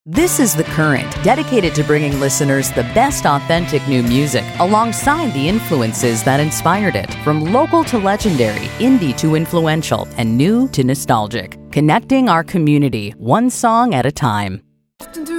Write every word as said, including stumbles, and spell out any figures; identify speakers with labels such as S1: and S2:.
S1: This is The Current, dedicated to bringing listeners the best authentic new music alongside the influences that inspired it. From local to legendary, indie to influential, and new to nostalgic. Connecting our community, one song at a time.
S2: Often